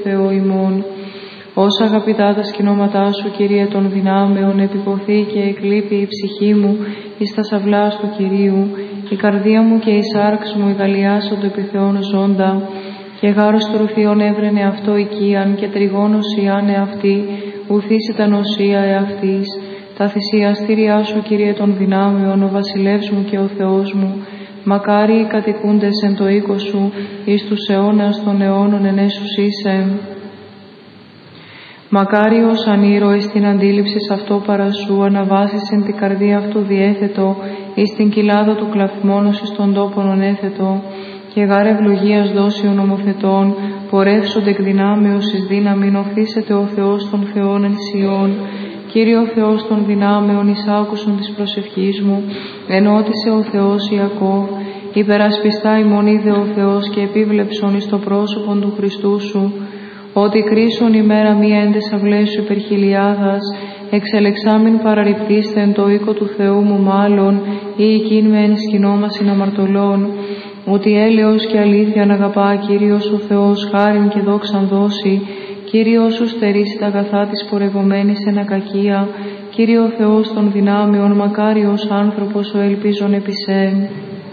Θεό ημών. Όσα αγαπητά τα σκηνώματά σου, Κύριε των δυνάμεων, επιποθεί και εκλείπει η ψυχή μου εις τα σαυλάς του Κυρίου, η καρδία μου και η σάρξ μου εγαλιάσαντο επί Θεόν ζώντα, και γάρος τροφιών έβρενε αυτό οικίαν και τριγώνος ιάν εαυτή, ουθείς ήταν οσία εαυτής. Τα θυσιαστήριά σου, Κύριε των δυνάμεων, ο βασιλεύς μου και ο Θεός μου, μακάρι οι κατοικούντες εν το οίκο σου, εις τους αιώνας των αιώνων εν έσους είσαι. Μακάριος αν ήρωες την αντίληψη σ' αυτό παρά σου, αναβάσεις εν την καρδία αυτού διέθετο, εις την κοιλάδα του κλαθμόνος εις των τόπων ονέθετο, και γάρε ευλογίας δώσει ο νομοθετών, πορεύσονται εκ δυνάμεως εις δύναμην, οφθήσεται ο Θεός των Θεών εν Σιών. Κύριε ο Θεός των δυνάμεων, εις άκουσον της προσευχής μου, ενώτησε ο Θεός Ιακώβ, υπερασπιστά ημών είδε ο Θεός και επίβλεψον εις το πρόσωπον του Χριστού σου, ότι κρίσον ημέρα μία εν τες αυλές σου υπερχιλιάδας, εξελεξάμην παραρριπτήστε εν το οίκο του Θεού μου μάλλον, ή εκείν με εν σκηνόμασιν αμαρτωλών, ότι έλεος και αλήθεια να αγαπά Κύριος ο Θεός, χάριν και δόξαν δώσει, Κύριος σου στερήσει τα αγαθά της πορευομένης εν ακακία, Κύριε ο Θεός των δυνάμεων, μακάριος άνθρωπος ο ελπίζων επί σε.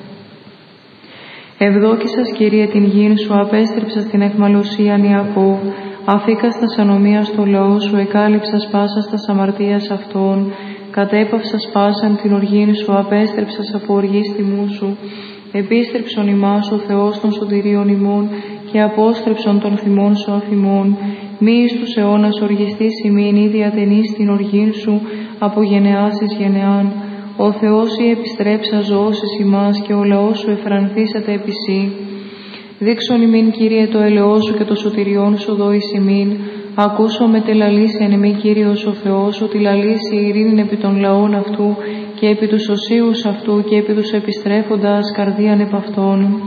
Ευδόκησας, Κύριε, την γην σου, απέστρεψας την αιχμαλωσίαν Ιακώβ, αφήκας τας ανομίας στο λαό σου, εκάλυψας πάσας τας αμαρτίας αυτών, κατέπαυσας πάσαν την οργήν σου, απέστρεψας από οργής τιμού σου, επίστρεψον ημάς ο Θεός των σωτηρίων ημών και απόστρεψον των θυμών σου αφημών, μη εις τους αιώνας οργιστής ημίν ή διατενείς την οργήν σου από γενεάς εις γενεάν. Ο Θεός η επιστρέψα ζωώσεις ημάς και ο λαός σου εφρανθήσατε επί σύ. Δείξον ημίν, Κύριε, το ελαιό σου και το σωτηριόν σου δώης ημίν. Ακούσω με τελαλήσει εν εμή, Κύριος ο Θεός, ότι λαλήσει η ειρήνη επί των λαών αυτού και επί τους οσίους αυτού και επί τους επιστρέφοντας καρδίαν επ' αυτών.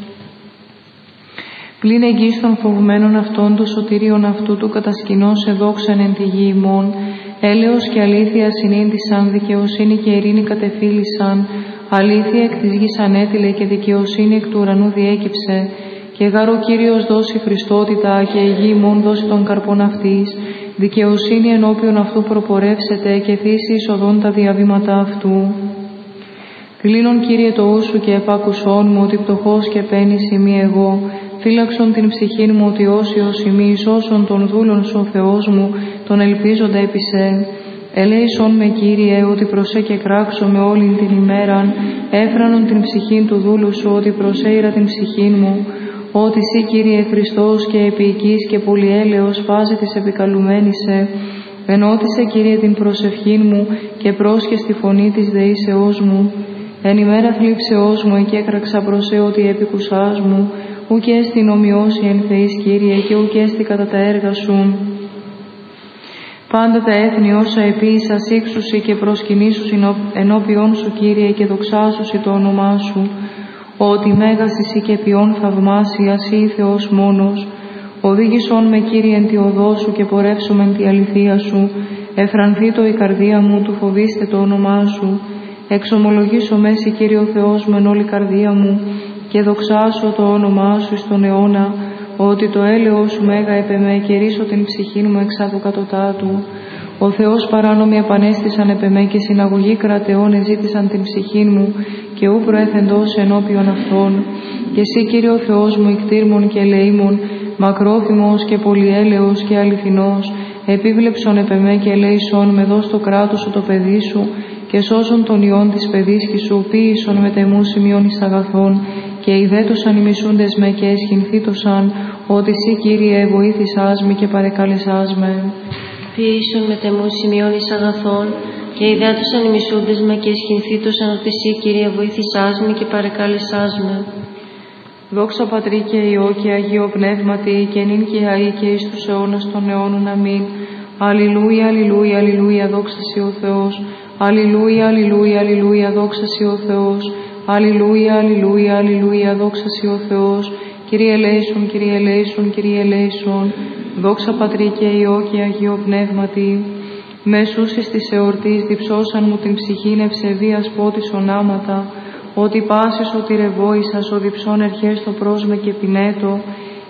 Πλην εγγύς των φοβμένων αυτών, του σωτήριον αυτού του κατασκηνώς εδόξαν εν τη γη ημών, έλεος και αλήθεια συνήντησαν, δικαιοσύνη και ειρήνη κατεφύλησαν, αλήθεια εκ της γης ανέτειλε και δικαιοσύνη εκ του ουρανού διέκυψε, και γάρο Κύριος δώσει χρηστότητα και η γη ημών δώσει τον καρπόν αυτής, δικαιοσύνη ενώπιον αυτού προπορεύσεται και θύσει εισοδών τα διαβήματα αυτού. Κλείνον, Κύριε, το ου σου και επάκουσόν μου, ότι πτωχός και πένης ημί εγώ, φύλαξον την ψυχήν μου, ότι όσιος ημί σώσον των δούλων σου ο Θεός μου, τον ελπίζοντα επί σε. Ελέησον με, Κύριε, ότι προσέ και κράξω με όλην την ημέραν, έφρανον την ψυχήν του δούλου σου, ότι προσέειρα την ψυχήν μου, ότι σύ, Κύριε Χριστός και επίοικης και πολυέλεος φάζε της επικαλουμένησε, ενώτισε, Κύριε, την προσευχήν μου και πρόσχε στη φωνή της δεήσεώς μου. Εν ημέρα θλίψεώς μου εκέκραξα προσέ ότι επικουσάς μου, ουκ έστι ομοιώσει εν Θεής, Κύριε, και ουκ έστι κατά τα έργα σου. Πάντα τα έθνη όσα επίησα σύξουσι και προσκυνήσουσι ενώπιον σου, Κύριε, και δοξάσουσι το όνομά σου, ότι μέγας εσύ και ποιόν θαυμάσιας ή Θεός μόνος. Οδήγησον με, Κύριε, εν τη οδό σου και πορεύσουμε εν τη αληθεία σου. Εφρανθεί το η καρδία μου, του φοβήστε το όνομά σου. Εξομολογήσω μέση, Κύριε ο Θεός μου, εν όλη καρδία μου, και δοξάσω το όνομά σου εις τον αιώνα, ότι το έλεος σου μέγα επεμέ και ρίσω την ψυχή μου εξ άδου κατωτάτου. Ο Θεός παράνομοι επανέστησαν επεμέ και συναγωγή κρατεών εζήτησαν την ψυχή μου και ου προέθεντος ενώπιον αυτών. Και εσύ, Κύριε ο Θεός μου, ικτήρμον και ελεήμον, μακρόθυμος και πολυέλεος και αληθινός, επίβλεψον επεμέ και ελέησον με δώσ' το κράτος σου το παιδί σου και σώσον τον ιόν της παιδίσκη σου, ποίησον με τεμού σημείων εις αγαθών και ιδέτωσαν οι μισούντες με και εσχυνθήτωσαν, ότι εσύ, Κύριε, βοήθησάς με και παρεκάλεσάς με. Ποιήσον με τεμού σημείων εις αγαθών και ιδέτωσαν οι μισούντες με και εσχυνθήτωσαν, ότι εσύ, Κύριε, βοήθησάς με και παρεκάλεσάς με. Δόξα Πατρί και Υιό και Αγίο Πνεύματι, και νυν και αεί και εις τους αιώνας των αιώνων. Αμήν. Αλληλούια, αλληλούια, αλληλούια, δόξα σοι ο Θεός. Αλληλούια, αλληλούια, αλληλούια, δόξα σοι ο Θεός. Αλληλούια, αλληλούια, αλληλούια, δόξα σοι ο Θεός. Κύριε ελέησον, Κύριε ελέησον, Κύριε ελέησον. Δόξα Πατρί και Υιό και Αγίο Πνεύματι. Μεσούσης της εορτής διψώσαν μου την ψυχήν ευσεβίας πότης ονάματα, ότι πάσης ότι ρεβόησας ο διψών ερχές το πρόσμε και πινέτο,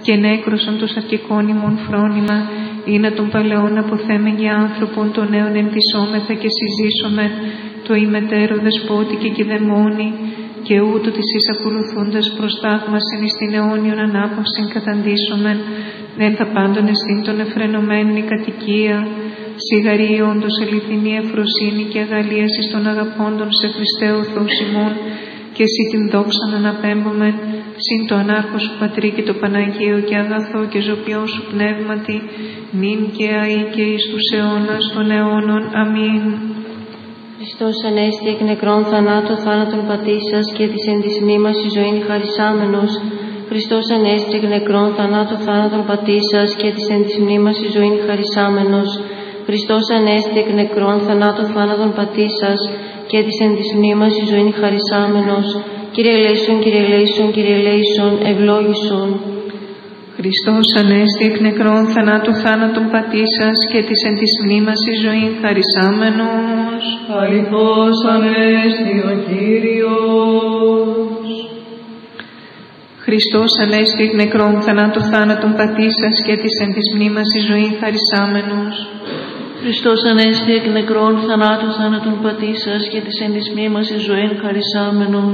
και νέκρωσον το σαρκικών ημών φρόνημα, ή να των παλαιών αποθέμεν για άνθρωπον, των νέων ενδυσόμεθα και συζήσομεν, το ημετέρω δεσπότη και κηδεμόνη, και ούτω της εις ακολουθούντας προς τάγμασιν εις την αιώνιον ανάπαυσιν καταντήσομεν, εν θα πάντων εστίν τον εφρενωμένην η κατοικία, σιγαρή όντως αληθινή ευφροσύνη και αγαλίαση των αγαπώντων σε Χριστέ ο Θεός ημών, και εσύ την δόξαν αναπέμπομεν, συν το ανάρχο σου Πατρί και το Παναγίο και αγαθό και ζωπιό σου πνεύματι, νυν και αεί και εις τους αιώνας των αιώνων. Αμήν. Χριστός ανέστη εκ νεκρών θανάτου θάνατον πατήσας και της εν της μνήμας η ζωήν χαρισάμενος. Χριστός ανέστη εκ νεκρών θανάτου θάνατον πατήσας και της εν της μνήμας η ζωήν χαρισάμενος. Χριστός ανέστη εκ νεκρών θανάτου θάνατον πατήσας και της εν της μνήμας η ζωήν χαρισάμενος. Κύριε ελέησον, Κύριε ελέησον, Κύριε ελέησον, ευλόγησον. Χριστός ανέστη εκ νεκρών θανάτου θάνατον πατήσας και της εν της μνήμας η ζωήν χαρισάμενος. Αληθώς ανέστη ο Κύριος. Χριστός ανέστη εκ νεκρών θανάτου θάνατον πατήσας και της εν της μνήμας η ζωήν χαρισάμενος. Χριστός ανέστη εκ νεκρών θανάτου θάνατον πατήσας και της εν της μνήμας η ζωήν χαρισάμενος.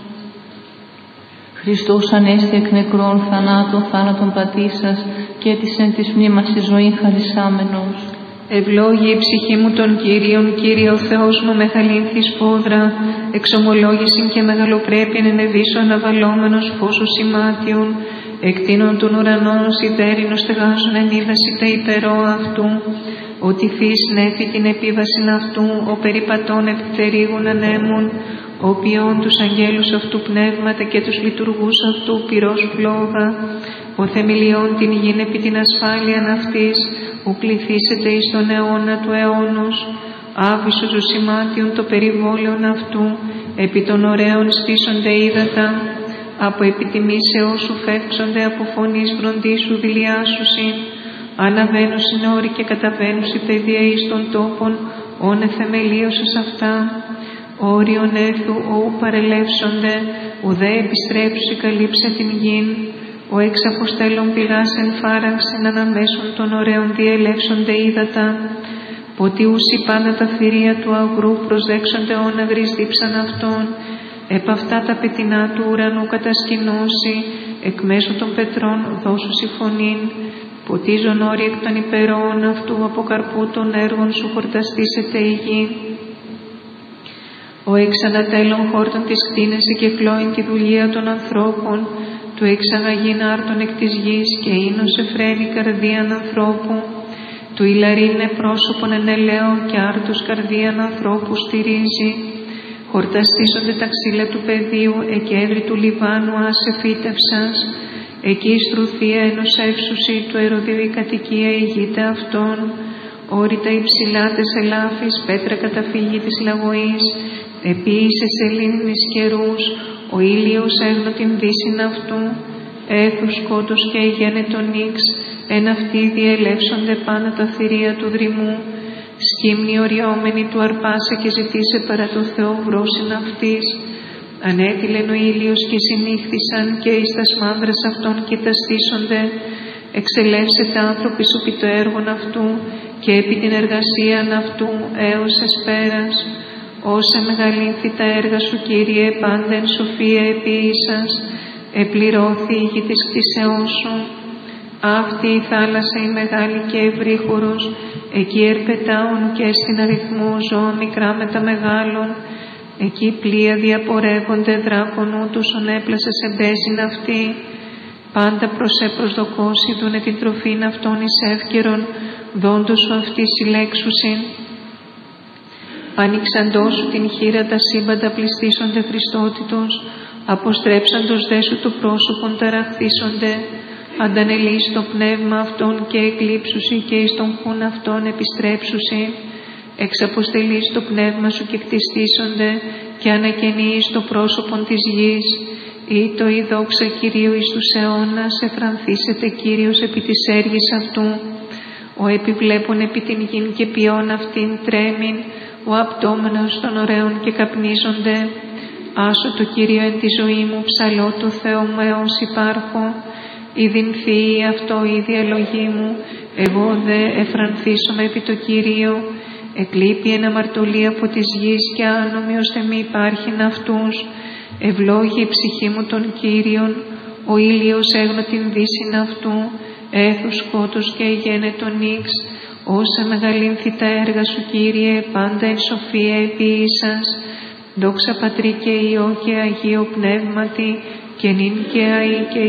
Χριστός ανέστη εκ νεκρών θανάτου θάνατον πατήσας και της εν της μνήμας η ζωήν χαρισάμενος. Ευλόγη η ψυχή μου των Κύριων, Κύριε ο Θεός μου μεγαλύνθη σπόδρα, εξομολόγησιν και μεγαλοπρέπειαν ενεδίσω αναβαλλόμενος φώσος σημάτιον, εκτείνων των ουρανών σιδέρινο στεγάζουν εν είδαση τα υπερό αυτού, ότι φύς νέφη την επίβασιν αυτού, ο περιπατών επιτερίγουν ανέμουν, ο ποιών τους αγγέλους αυτού πνεύματα και τους λειτουργούς αυτού πυρός φλόγα, ο θεμελιών την γην επί την ασφάλειαν αυτής, ου κληθήσετε εις τον αιώνα του αιώνος, άβυσος ζωσιμάτιον το περιβόλαιον αυτού, επί των ωραίων στήσονται ύδατα, από επιτιμήσεώς σου φεύξονται, από φωνής βροντίσου δηλιάσουσιν, αναβαίνουσιν όροι και καταβαίνουσι παιδεία εις των τόπων, όνε θεμελίωσες αυτά, όριον έθου ου παρελεύσονται, ουδέ επιστρέψουσι καλύψε την γην, ο εξ αποστέλων πηγάς εν φάραξεν αναμέσων των ωραίων διελεύσονται ύδατα, ποτί ούσι πάντα τα θηρία του αγρού προσδέξονται όναγρις δίψαν αυτών, επ' αυτά τα πετεινά του ουρανού κατασκηνώσει, εκ μέσω των πετρών δώσουσι φωνήν, ποτίζον όροι εκ των υπερών αυτού, από καρπού των έργων σου χορταστήσεται η γη. Ο εξ ανατέλων χόρτων της κτίνεσαι και κλώην τη δουλεία των ανθρώπων, του εξαγαγήν άρτων εκ της γης και ίνωσε φρένη καρδίαν ανθρώπου, του ηλαρίνε πρόσωπον εν ελαίων και άρτους καρδίαν ανθρώπου στηρίζει. Χορταστήσονται τα ξύλα του πεδίου, εκέδρη του Λιβάνου άσε φύτευσας, εκεί η στρουθία ενός εύσουσι του Ηρωδίου η κατοικία ηγείται αυτών, όρητα υψηλά τες ελάφης, πέτρα καταφύγη της λαγωής, επίησε σελήνης καιρούς, ο ήλιος έγνω την δύσιν αυτού, έθους σκότους και ηγένετο νύξ, εν αυτοί διελεύσονται πάνω τα θηρία του δρυμού, σκύμνη οριόμενη του αρπάσε και ζητήσε παρά το Θεό βρόσιν αυτής, ανέτειλεν ο ήλιος και συνήχθησαν και εις τας μαύρας αυτών κοιταστήσονται, εξελεύσετε άνθρωποι σου επί το έργον αυτού και επί την εργασίαν αυτού έως εσπέρας. Όσα μεγαλύνθη τα έργα σου, Κύριε, πάντα εν σοφία επίησας, επληρώθη η γη της κτήσεώς σου. Αυτή η θάλασσα η μεγάλη και ευρύχωρος, εκεί ερπετάουν και στην αριθμού ζώα μικρά με τα μεγάλων, εκεί πλοία διαπορεύονται δράκων ούτους ονέπλασες εμπέζιν αυτή. Πάντα προσδοκώσει δούνε την τροφήν αυτών εις εύκαιρον, δόντος σου αυτή συλλέξουσιν. Άνοιξαντός σου την χείρα τα σύμπαντα πληστήσονται Χριστότητος, αποστρέψαντος δε σου το πρόσωπον ταραχθήσονται, αντανελείς το πνεύμα αυτών και εκλείψουσι και εις τον χούν αυτών επιστρέψουσι, εξαποστελείς το πνεύμα σου και κτιστήσονται και ανακαινείς το πρόσωπον της γης, ή το η δόξα Κυρίου εις τους αιώνας, εφρανθήσεται Κύριος επί της έργης αυτού, ο επιβλέπων επί την γην και ποιόν αυτήν τρέμην, ο απτόμενος των ωραίων και καπνίζονται. Άσο το Κύριο εν τη ζωή μου, ψαλώ το Θεό μου έως υπάρχω. Ιδιν θείη αυτό η διαλογή μου, εγώ δε εφρανθήσομαι επί το Κύριο. Εκλείπει εν αμαρτωλή από της γης και άνομοι ώστε μη υπάρχειν αυτούς. Ευλόγη η ψυχή μου τον Κύριον, ο ήλιος έγνω την δύσιν αυτού, έθους σκότος και γένετον νύξ. Όσα μεγαλύνθη τα έργα σου, Κύριε, πάντα εν σοφία επίησας. Δόξα Πατρί και Υιό και Αγίο Πνεύματι, και νυν και αεί και